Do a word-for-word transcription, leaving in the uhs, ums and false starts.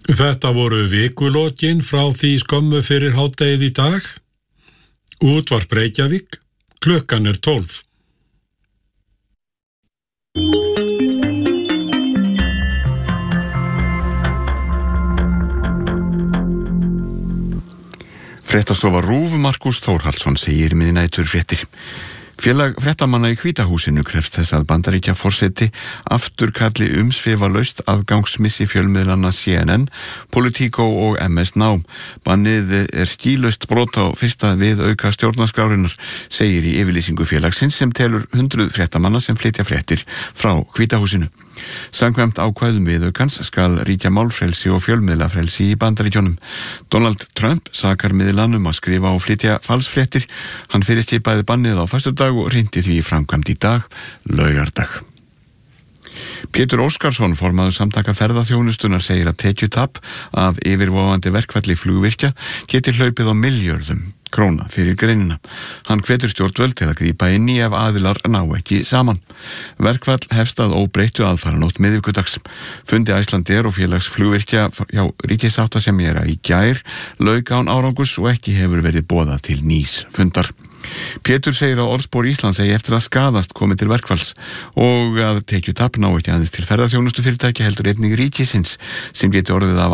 Þetta voru vikulokin frá því skömmu fyrir hádegið í dag. Útvarp Reykjavík, klukkan er tólf. Fréttastofa RÚV, Markus Þórhallsson segir miðnætur fréttir. Félag fréttamanna í Hvíta húsinu krefst þess að Bandaríkjaforseti afturkalli umsvifalaust aðgangsmissi fjölmiðlanna C N N, Politico og M S Now. Bannið er skýlaust brot á fyrsta viðauka stjórnarskrárinnar, segir í yfirlýsingu félagsins sem telur hundruð fréttamanna sem flytja fréttir frá Hvíta húsinu. Samkvæmt ákvæðum viðaukans skal ríkja málfrelsi og fjölmiðlafrelsi í Bandaríkjunum. Donald Trump sakar miðlanum að skrifa og flytja falsfréttir. Hann fyrirskipaði bannið á föstudag og hrindi því í framkvæmd í dag, laugardag. Pétur Óskarsson, formaður samtaka ferðaþjónustunar, segir að tekjutap af yfirvofandi verkfalli flugvirkja geti hlaupið á milljörðum króna fyrir greinina. Hann hvetur stjórnvöld til að grípa inn í ef aðilar ná ekki saman. Verkfall hefst að óbreyttu aðfaranótt miðvikudags. Fundi Icelandair og félags flugvirkja hjá ríkissáttasemjara í gær lauk án árangurs og ekki hefur verið boðað til nýs fundar. Pétur segir að orðspor Íslands eigi eftir að skaðast komið til verkfalls og að tekjutap ná ekki aðeins til ferðaþjónustu fyrirtækja heldur einnig ríkisins sem geti orðið af